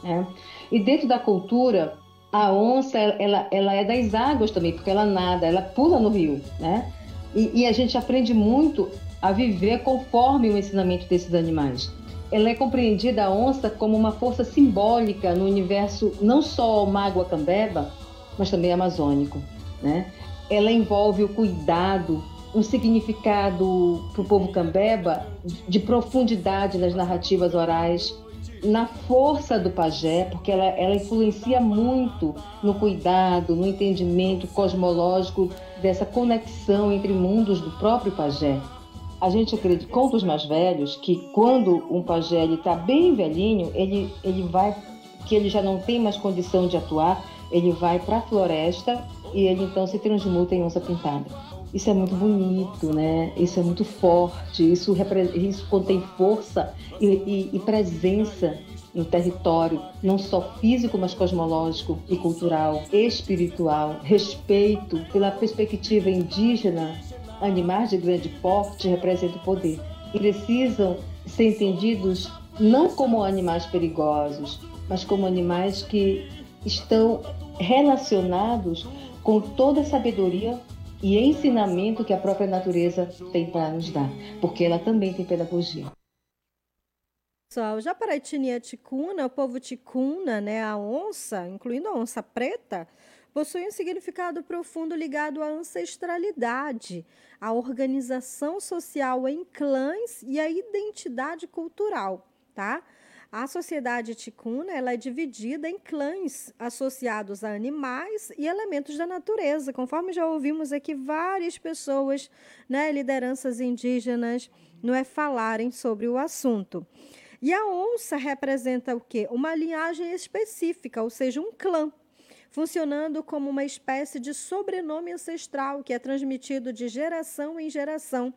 né? E dentro da cultura, a onça, ela é das águas também, porque ela nada, ela pula no rio, né? E a gente aprende muito a viver conforme o ensinamento desses animais. Ela é compreendida, a onça, como uma força simbólica no universo não só mágoa-cambeba, mas também amazônico, né? Ela envolve o cuidado, um significado para o povo cambeba de profundidade nas narrativas orais, na força do pajé, porque ela influencia muito no cuidado, no entendimento cosmológico dessa conexão entre mundos do próprio pajé. A gente acredita, conta os mais velhos que quando um pajé está bem velhinho, ele vai, que ele já não tem mais condição de atuar, ele vai para a floresta e ele então se transmuta em onça pintada. Isso é muito bonito, né? Isso é muito forte, isso contém força e presença no território, não só físico, mas cosmológico e cultural, espiritual, respeito pela perspectiva indígena. Animais de grande porte representam poder e precisam ser entendidos não como animais perigosos, mas como animais que estão relacionados com toda a sabedoria e ensinamento que a própria natureza tem para nos dar, porque ela também tem pedagogia. Pessoal, já para a etnia ticuna, o povo ticuna, né, a onça, incluindo a onça preta, possui um significado profundo ligado à ancestralidade, à organização social em clãs e à identidade cultural, tá? A sociedade ticuna, ela é dividida em clãs associados a animais e elementos da natureza, conforme já ouvimos aqui várias pessoas, né, lideranças indígenas, não é, falarem sobre o assunto. E a onça representa o quê? Uma linhagem específica, ou seja, um clã, funcionando como uma espécie de sobrenome ancestral que é transmitido de geração em geração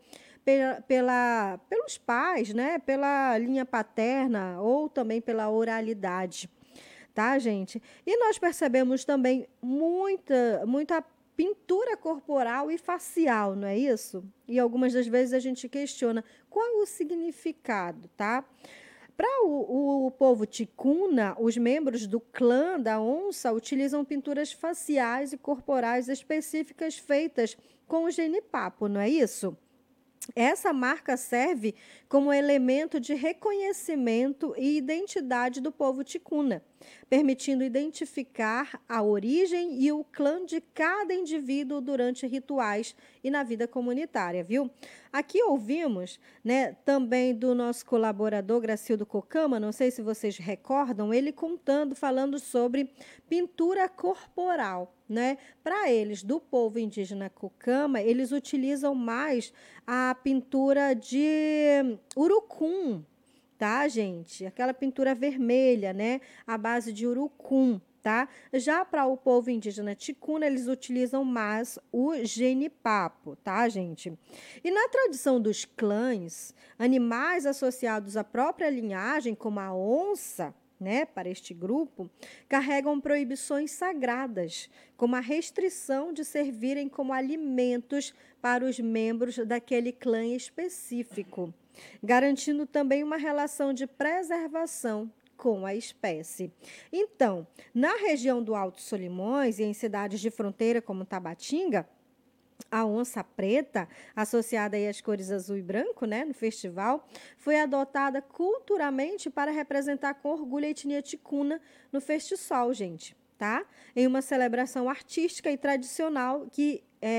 pelos pais, né? Pela linha paterna ou também pela oralidade, tá, gente? E nós percebemos também muita pintura corporal e facial, não é isso? E algumas das vezes a gente questiona qual o significado, tá? Para o povo ticuna, os membros do clã da onça utilizam pinturas faciais e corporais específicas feitas com o genipapo, não é isso? Essa marca serve como elemento de reconhecimento e identidade do povo ticuna, permitindo identificar a origem e o clã de cada indivíduo durante rituais e na vida comunitária, viu? Aqui ouvimos, né, também do nosso colaborador Gracildo Cocama, não sei se vocês recordam, ele contando, falando sobre pintura corporal, né? Para eles, do povo indígena Cocama, eles utilizam mais a pintura de urucum, tá, gente? Aquela pintura vermelha, né? À base de urucum, tá? Já para o povo indígena ticuna, eles utilizam mais o genipapo, tá, gente? E na tradição dos clãs, animais associados à própria linhagem, como a onça, né, para este grupo, carregam proibições sagradas, como a restrição de servirem como alimentos para os membros daquele clã específico, garantindo também uma relação de preservação com a espécie. Então, na região do Alto Solimões e em cidades de fronteira como Tabatinga, a onça preta, associada aí às cores azul e branco, né, no festival, foi adotada culturalmente para representar com orgulho a etnia ticuna no Festisol, gente, tá? Em uma celebração artística e tradicional que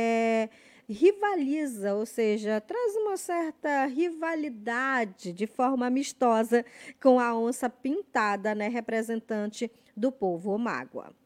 rivaliza, ou seja, traz uma certa rivalidade de forma amistosa com a onça pintada, né, representante do povo Omágua.